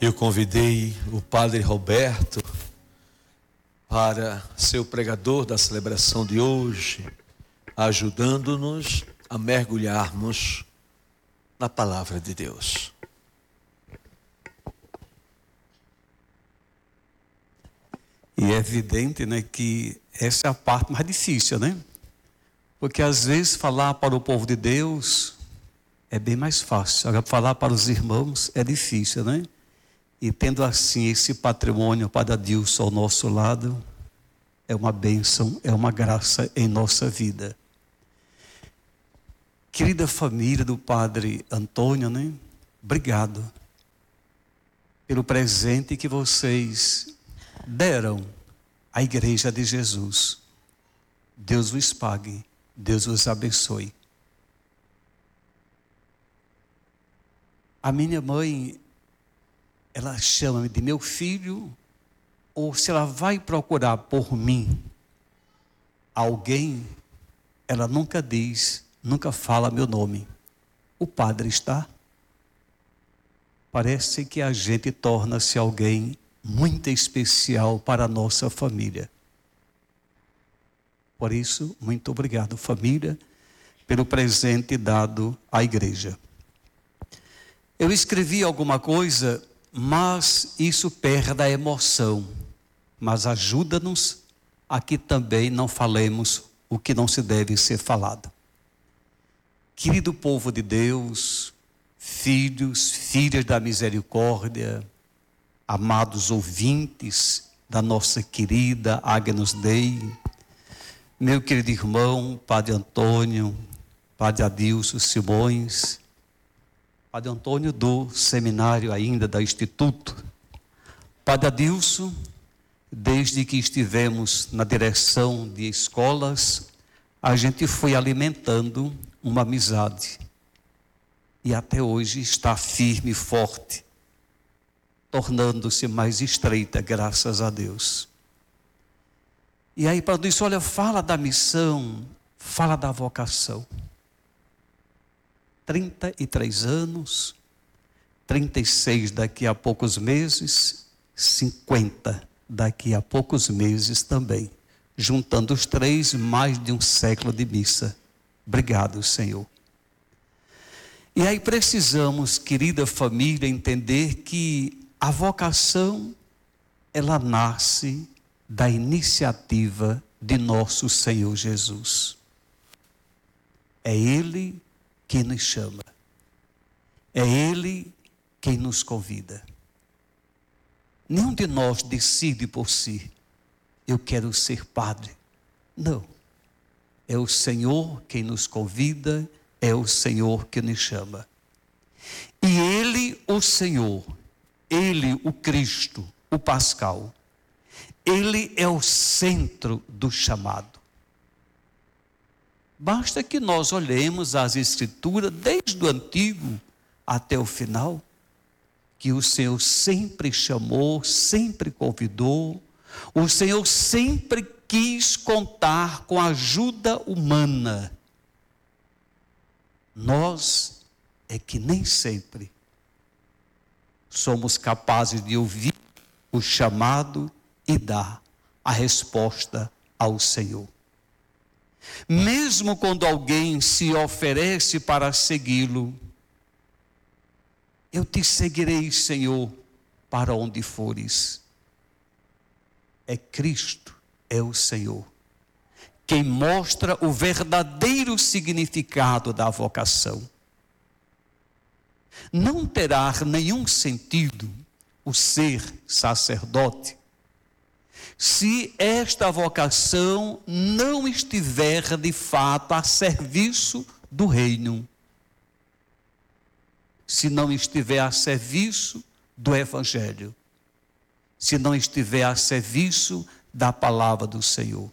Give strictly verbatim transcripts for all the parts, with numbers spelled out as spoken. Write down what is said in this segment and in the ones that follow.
Eu convidei o Padre Roberto para ser o pregador da celebração de hoje, ajudando-nos a mergulharmos na palavra de Deus. E é evidente, né, que essa é a parte mais difícil, né? Porque às vezes falar para o povo de Deus é bem mais fácil. Agora falar para os irmãos é difícil, né? E tendo assim esse patrimônio, Padre Adilson ao nosso lado, é uma bênção, é uma graça em nossa vida. Querida família do Padre Antônio, né? Obrigado pelo presente que vocês deram à Igreja de Jesus. Deus vos pague, Deus vos abençoe. A minha mãe, ela chama-me de meu filho, ou se ela vai procurar por mim alguém, ela nunca diz, nunca fala meu nome. O padre está? Parece que a gente torna-se alguém muito especial para a nossa família. Por isso, muito obrigado, família, pelo presente dado à igreja. Eu escrevi alguma coisa, mas isso perde a emoção. Mas ajuda-nos a que também não falemos o que não se deve ser falado. Querido povo de Deus, filhos, filhas da misericórdia, amados ouvintes da nossa querida Agnus Dei, meu querido irmão, Padre Antônio, Padre Adilson Simões, Padre Antônio do seminário ainda, da Instituto, Padre Adilson, desde que estivemos na direção de escolas, a gente foi alimentando uma amizade, e até hoje está firme e forte, tornando-se mais estreita, graças a Deus. E aí, Padre disse, olha, fala da missão, fala da vocação. trinta e três anos, trinta e seis daqui a poucos meses, cinquenta daqui a poucos meses também. Juntando os três, mais de um século de missa. Obrigado, Senhor. E aí precisamos, querida família, entender que a vocação, ela nasce da iniciativa de nosso Senhor Jesus. É Ele quem nos chama. É Ele quem nos convida. Nenhum de nós decide por si, eu quero ser padre. Não. É o Senhor quem nos convida, é o Senhor que nos chama. E Ele, o Senhor, Ele, o Cristo, o Pascal, Ele é o centro do chamado. Basta que nós olhemos as Escrituras, desde o Antigo até o final, que o Senhor sempre chamou, sempre convidou, o Senhor sempre quis contar com a ajuda humana. Nós é que nem sempre somos capazes de ouvir o chamado e dar a resposta ao Senhor. Mesmo quando alguém se oferece para segui-lo, eu te seguirei, Senhor, para onde fores. É Cristo, é o Senhor, quem mostra o verdadeiro significado da vocação. Não terá nenhum sentido o ser sacerdote se esta vocação não estiver de fato a serviço do reino, se não estiver a serviço do Evangelho, se não estiver a serviço da palavra do Senhor.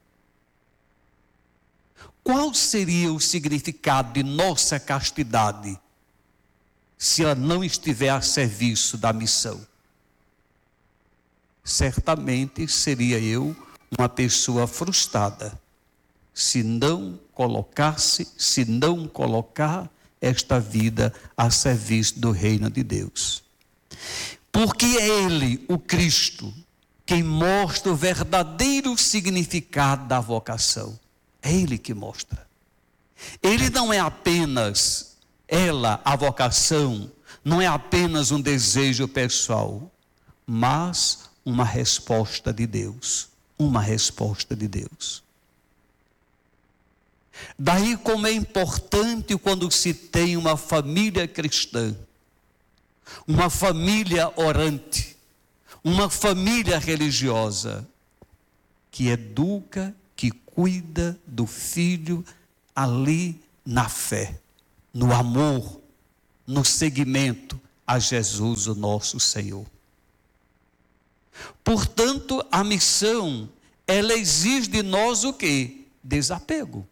Qual seria o significado de nossa castidade se ela não estiver a serviço da missão? Certamente seria eu uma pessoa frustrada se não colocasse, se não colocar esta vida a serviço do reino de Deus. Porque é Ele, o Cristo, quem mostra o verdadeiro significado da vocação. É Ele que mostra. Ele não é apenas, ela, a vocação, não é apenas um desejo pessoal, mas uma resposta de Deus. Uma resposta de Deus. Daí como é importante quando se tem uma família cristã, uma família orante, uma família religiosa, que educa, que cuida do filho ali na fé, no amor, no seguimento a Jesus, o nosso Senhor. Portanto, a missão, ela exige de nós o quê? Desapego.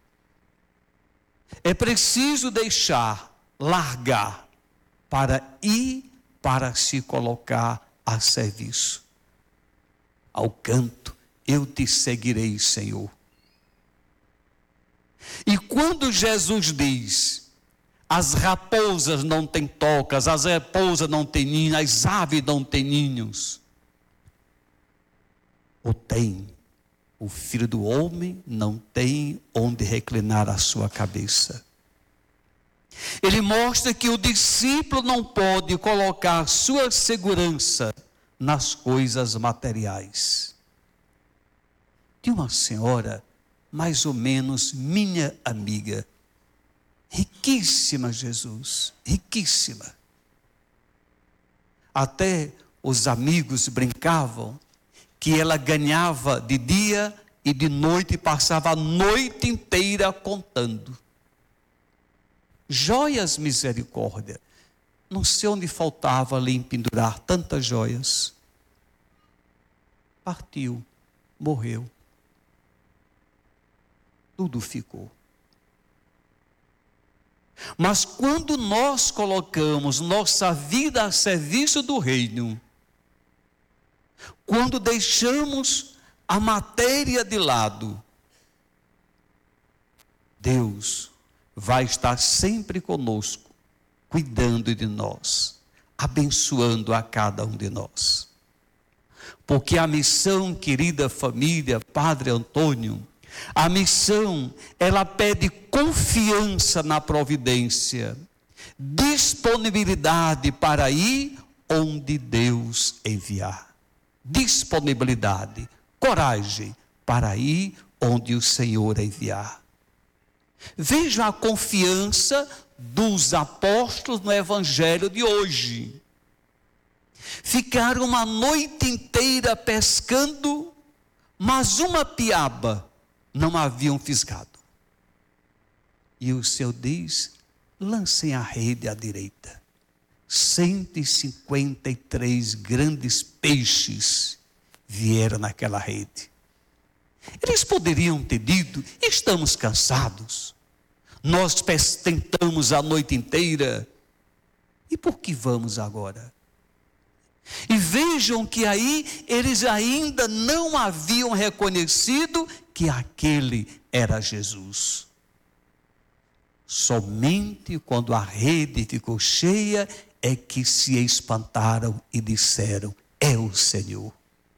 É preciso deixar, largar, para ir, para se colocar a serviço. Ao canto, eu te seguirei, Senhor. E quando Jesus diz, as raposas não têm tocas, as raposas não têm ninhos, as aves não têm ninhos, ou tem, o Filho do Homem não tem onde reclinar a sua cabeça. Ele mostra que o discípulo não pode colocar sua segurança nas coisas materiais. Tinha uma senhora, mais ou menos minha amiga, riquíssima, Jesus, riquíssima. Até os amigos brincavam que ela ganhava de dia e de noite, passava a noite inteira contando. Joias, misericórdia. Não sei onde faltava ali em pendurar tantas joias. Partiu, morreu. Tudo ficou. Mas quando nós colocamos nossa vida a serviço do reino, quando deixamos a matéria de lado, Deus vai estar sempre conosco, cuidando de nós, abençoando a cada um de nós. Porque a missão, querida família, Padre Antônio, a missão, ela pede confiança na providência, disponibilidade para ir onde Deus enviar. Disponibilidade, coragem para ir onde o Senhor enviar. Vejam a confiança dos apóstolos no evangelho de hoje. Ficaram uma noite inteira pescando, mas uma piaba não haviam fisgado. E o Senhor diz, lancem a rede à direita. cento e cinquenta e três grandes peixes vieram naquela rede. Eles poderiam ter dito, estamos cansados, nós tentamos a noite inteira, e por que vamos agora? E vejam que aí eles ainda não haviam reconhecido que aquele era Jesus. Somente quando a rede ficou cheia é que se espantaram e disseram, é o Senhor.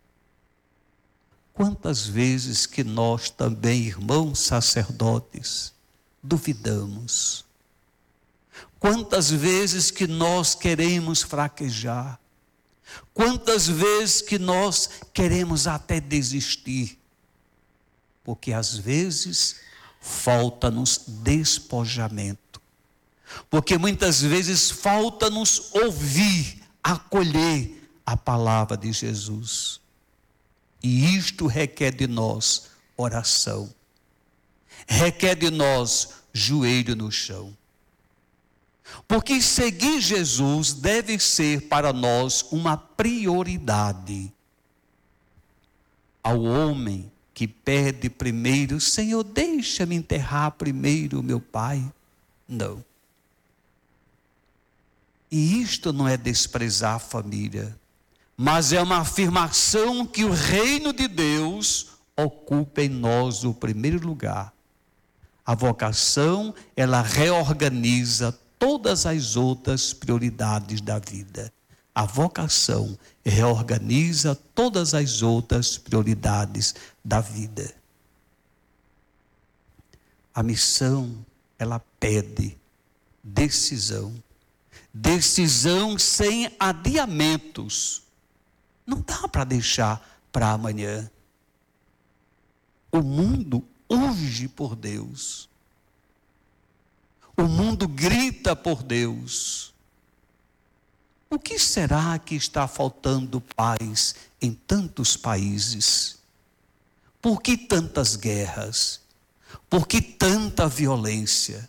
Quantas vezes que nós também, irmãos sacerdotes, duvidamos. Quantas vezes que nós queremos fraquejar. Quantas vezes que nós queremos até desistir. Porque às vezes falta-nos despojamento. Porque muitas vezes falta-nos ouvir, acolher a palavra de Jesus. E isto requer de nós oração. Requer de nós joelho no chão. Porque seguir Jesus deve ser para nós uma prioridade. Ao homem que pede primeiro, Senhor, deixa-me enterrar primeiro meu pai. Não. E isto não é desprezar a família, mas é uma afirmação que o reino de Deus ocupa em nós o primeiro lugar. A vocação, ela reorganiza todas as outras prioridades da vida. A vocação reorganiza todas as outras prioridades da vida. A missão, ela pede decisão. Decisão sem adiamentos. Não dá para deixar para amanhã. O mundo urge por Deus. O mundo grita por Deus. O que será que está faltando paz em tantos países? Por que tantas guerras? Por que tanta violência?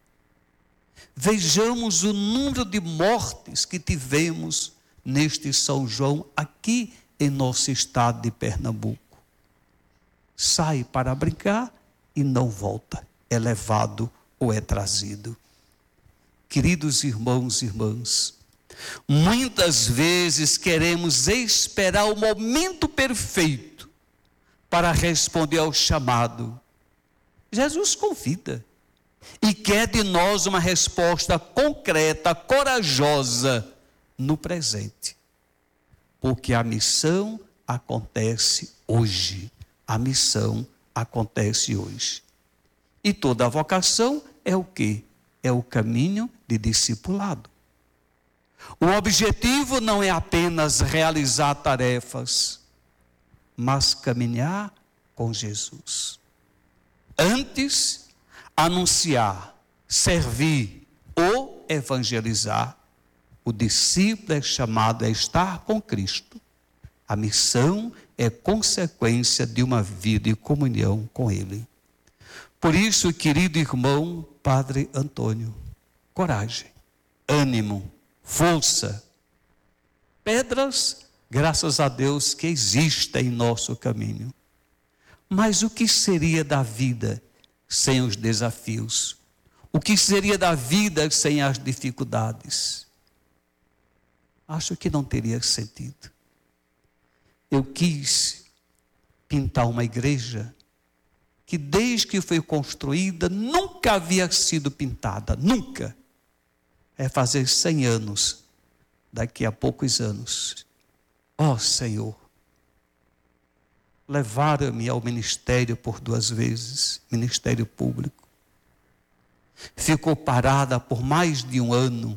Vejamos o número de mortes que tivemos neste São João aqui em nosso estado de Pernambuco. Sai para brincar e não volta. É levado ou é trazido. Queridos irmãos e irmãs, muitas vezes queremos esperar o momento perfeito para responder ao chamado. Jesus convida e quer de nós uma resposta concreta, corajosa no presente. Porque a missão acontece hoje. A missão acontece hoje. E toda a vocação é o quê? É o caminho de discipulado. O objetivo não é apenas realizar tarefas, mas caminhar com Jesus. Antes, anunciar, servir ou evangelizar, o discípulo é chamado a estar com Cristo. A missão é consequência de uma vida de comunhão com Ele. Por isso, querido irmão, Padre Antônio, coragem, ânimo, força. Pedras, graças a Deus, que existem em nosso caminho. Mas o que seria da vida sem os desafios? O que seria da vida sem as dificuldades? Acho que não teria sentido. Eu quis pintar uma igreja que desde que foi construída nunca havia sido pintada, nunca. É fazer cem anos, daqui a poucos anos. Ó oh, Senhor, levaram-me ao ministério por duas vezes, ministério público. Ficou parada por mais de um ano,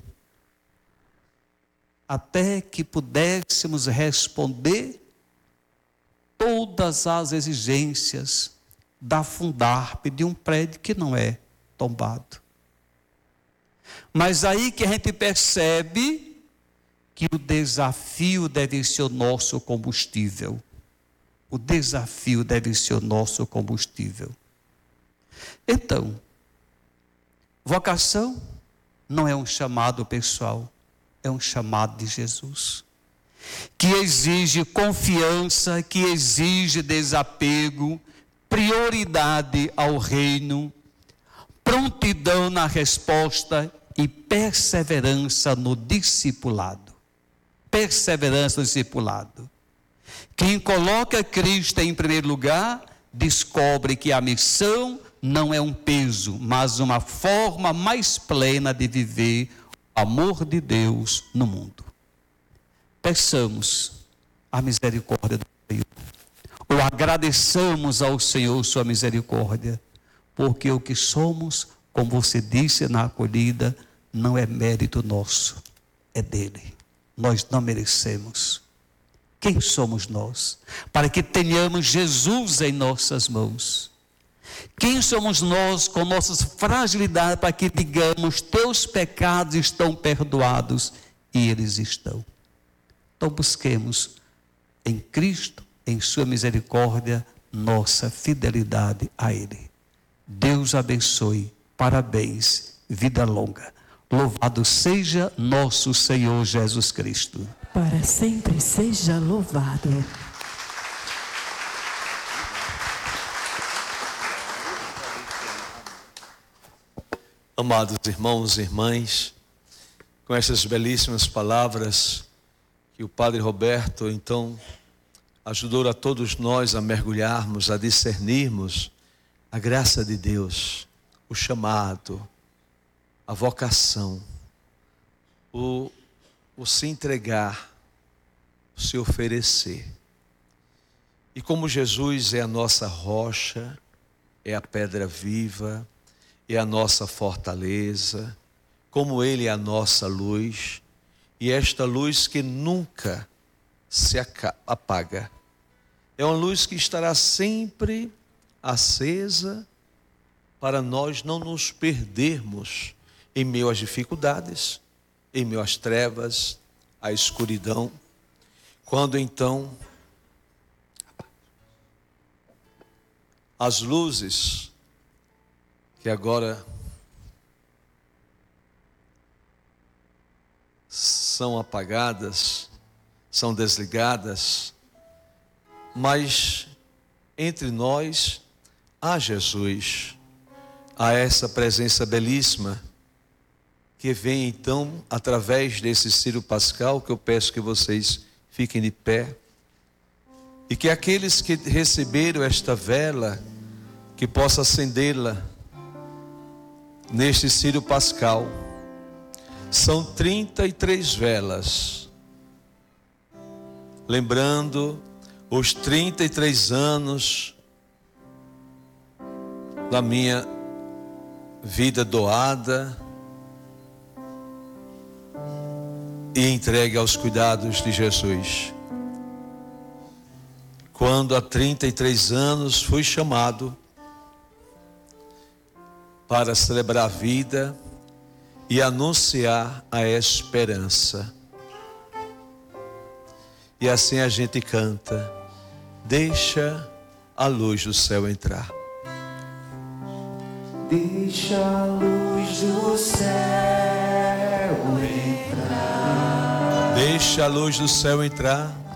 até que pudéssemos responder todas as exigências da Fundarp, de um prédio que não é tombado. Mas aí que a gente percebe que o desafio deve ser o nosso combustível. O desafio deve ser o nosso combustível. Então, vocação não é um chamado pessoal, é um chamado de Jesus, que exige confiança, que exige desapego, prioridade ao reino, prontidão na resposta e perseverança no discipulado. Perseverança no discipulado. Quem coloca Cristo em primeiro lugar, descobre que a missão não é um peso, mas uma forma mais plena de viver o amor de Deus no mundo. Peçamos a misericórdia do Senhor, ou agradeçamos ao Senhor sua misericórdia, porque o que somos, como você disse na acolhida, não é mérito nosso, é dele. Nós não merecemos. Quem somos nós? Para que tenhamos Jesus em nossas mãos. Quem somos nós com nossas fragilidades para que digamos, teus pecados estão perdoados, e eles estão. Então busquemos em Cristo, em sua misericórdia, nossa fidelidade a Ele. Deus abençoe, parabéns, vida longa. Louvado seja nosso Senhor Jesus Cristo. Para sempre seja louvado. Amados irmãos e irmãs, com essas belíssimas palavras que o Padre Roberto, então, ajudou a todos nós a mergulharmos, a discernirmos a graça de Deus, o chamado, a vocação, o o se entregar, o se oferecer. E como Jesus é a nossa rocha, é a pedra viva, é a nossa fortaleza, como Ele é a nossa luz, e esta luz que nunca se apaga. É uma luz que estará sempre acesa para nós não nos perdermos em meio às dificuldades, em meio às trevas, à escuridão. Quando então as luzes que agora são apagadas, são desligadas, mas entre nós há Jesus, há essa presença belíssima que vem então através desse Círio Pascal, que eu peço que vocês fiquem de pé, e que aqueles que receberam esta vela, que possa acendê-la neste Círio Pascal. São trinta e três velas, lembrando os trinta e três anos da minha vida doada e entregue aos cuidados de Jesus. Quando há trinta e três anos fui chamado para celebrar a vida e anunciar a esperança. E assim a gente canta: deixa a luz do céu entrar. Deixa a luz do céu entrar. Deixa a luz do céu entrar.